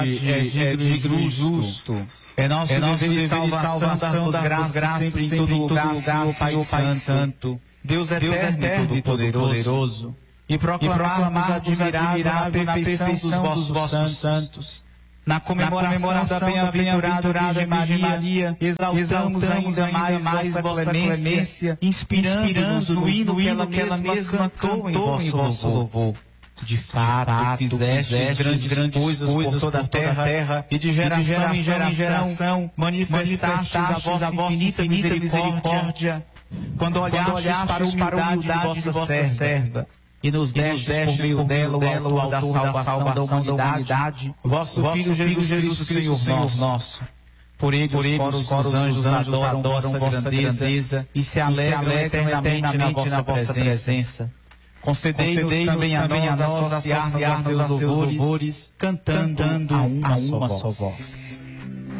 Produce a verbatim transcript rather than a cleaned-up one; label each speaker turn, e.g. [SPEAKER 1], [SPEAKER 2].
[SPEAKER 1] é digno e justo. É nosso, é nosso dever de salvação, salvação das graças, graças sempre, sempre em todo lugar, lugar Senhor, Pai, Pai Santo. Deus é eterno e todo-poderoso. E proclamar-vos admirável na perfeição dos vossos santos. Na comemoração da bem-aventurada Virgem Maria, exaltamos ainda mais, mais vossa clemência, inspirando no hino que ela mesma cantou em vosso louvor. De fato, fizeste grandes, grandes coisas, coisas por toda a terra, terra e de geração, de geração em geração, geração manifestastes a vossa infinita misericórdia, quando olhastes para a humildade de vossa serva, e nos destes por meio dela o autor da salvação da humanidade, vosso Filho Jesus Cristo, Senhor nosso. Por ele, por ele os coros dos anjos adoram vossa grandeza e se alegram eternamente na vossa presença. Concedei-nos também a nós associar-nos aos seus louvores, cantando a uma só voz.